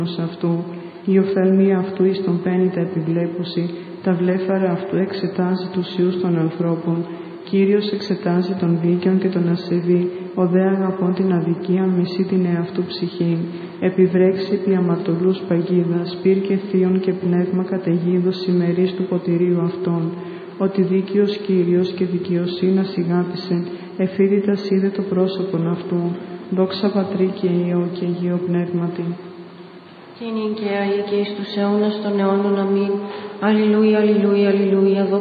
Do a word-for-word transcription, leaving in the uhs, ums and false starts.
αυτού, η οφθαλμία αυτού εις τον πένητα επιβλέπουση, τα βλέφαρα αυτού εξετάζει τους ιούς των ανθρώπων. Κύριος εξετάζει τον δίκαιον και τον ασεβή, ο δε αγαπών την αδικία μισεί την εαυτού ψυχήν. Επιβρέξει επί αμαρτωλούς παγίδας, πυρ και θείον και πνεύμα καταιγίδος ημερής του ποτηρίου αυτών. Ότι δίκαιος Κύριος και δικαιοσύνας ηγάπησε, εφίδητας είδε το πρόσωπον αυτού. Δόξα Πατρί και Υιό και Αγίο Πνεύματι. Και νυν και αεί και εις τους αιώνας των αιώνων. Αμήν. Αλληλούια, αλληλούια, αλληλούια.